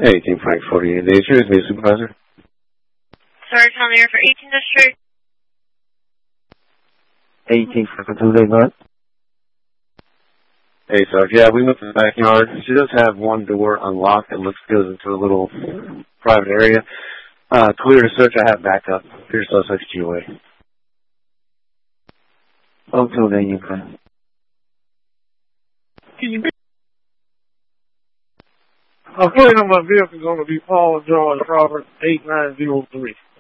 18 Frank 48 days. Here's me, Supervisor. Sergeant on the air for 18th District. 18 Frank 289. Hey, Sarge. Yeah, we went to the backyard. She does have one door unlocked. It looks good into a little private area. Clear to search. I have backup. Here's suspects GOA. Okay, then you can. I'm putting on my vehicle going to be Paul and George Robert 8903.